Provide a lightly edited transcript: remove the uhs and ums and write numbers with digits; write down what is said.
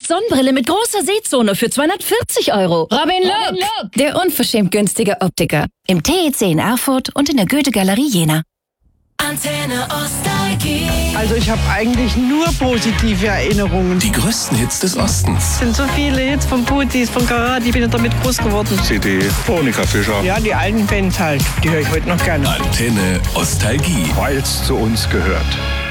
Sonnenbrille mit großer Sehzone für 240 €. Robin Look, der unverschämt günstige Optiker. Im TEC in Erfurt und in der Goethe-Galerie Jena. Antenne Nostalgie. Also ich habe eigentlich nur positive Erinnerungen. Die größten Hits des Ostens. Es sind so viele Hits von Putis, von Karat, ich bin ja damit groß geworden. CD, Monika Fischer. Ja, die alten Bands halt, die höre ich heute noch gerne. Antenne Nostalgie. Weil es zu uns gehört.